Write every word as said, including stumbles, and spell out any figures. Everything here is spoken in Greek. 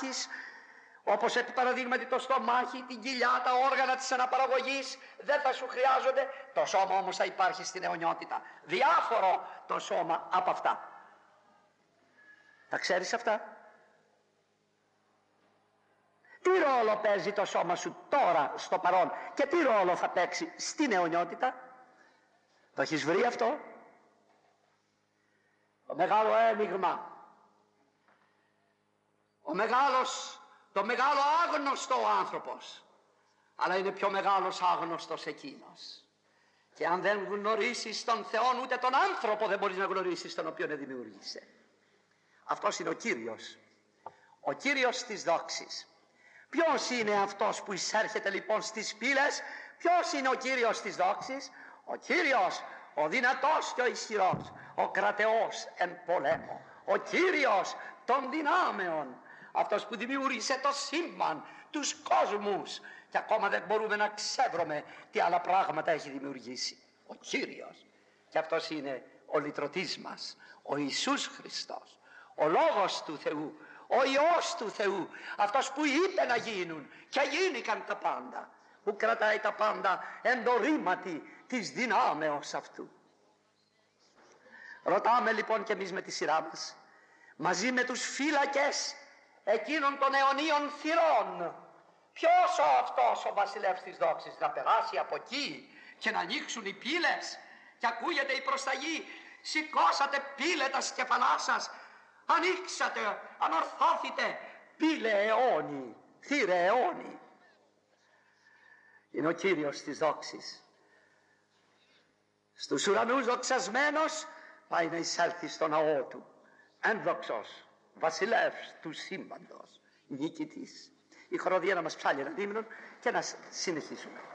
υπάρχεις, όπως επί παραδείγματι το στομάχι, την κοιλιά, τα όργανα της αναπαραγωγής δεν θα σου χρειάζονται, το σώμα όμως θα υπάρχει στην αιωνιότητα, διάφορο το σώμα από αυτά. Τα ξέρεις αυτά? Τι ρόλο παίζει το σώμα σου τώρα στο παρόν και τι ρόλο θα παίξει στην αιωνιότητα? Το έχεις βρει αυτό? Το μεγάλο ένιγμα, ο μεγάλος, το μεγάλο άγνωστο ο άνθρωπος, αλλά είναι πιο μεγάλος άγνωστος εκείνος. Και αν δεν γνωρίσεις τον Θεό, ούτε τον άνθρωπο δεν μπορείς να γνωρίσεις τον οποίον δημιούργησε. Αυτός είναι ο Κύριος, ο Κύριος της δόξης. Ποιος είναι αυτός που εισέρχεται λοιπόν στις πύλες? Ποιος είναι ο Κύριος της δόξης? Ο Κύριος, ο δυνατός και ο ισχυρός, ο κρατεός εν πολέμο, ο Κύριος των δυνάμεων, αυτός που δημιούργησε το σύμπαν, τους κόσμους, και ακόμα δεν μπορούμε να ξεύρουμε τι άλλα πράγματα έχει δημιουργήσει. Ο Κύριος. Και αυτός είναι ο λυτρωτής μας, ο Ιησούς Χριστός, ο Λόγος του Θεού, ο Υιός του Θεού, αυτός που είπε να γίνουν και γίνηκαν τα πάντα, που κρατάει τα πάντα εν το ρήματι της δυνάμεως αυτού. Ρωτάμε λοιπόν και εμείς με τη σειρά μας, μαζί με τους φύλακες εκείνων των αιωνίων θυρών, ποιος ο αυτός ο βασιλεύς της δόξης? Να περάσει από εκεί και να ανοίξουν οι πύλες και ακούγεται η προσταγή, σηκώσατε πύλε τα σκεφαλά σας, ανοίξατε, ανορθώθητε, πύλε αιώνι, θύρε αιώνι. Είναι ο Κύριος της δόξης, στους ουρανούς δοξασμένος, πάει να εισέλθει στο ναό του, ένδοξος βασιλεύς του σύμπαντος, νικητής. Η χοροδία να μας ψάλει ένα δίμηνο και να συνεχίσουμε.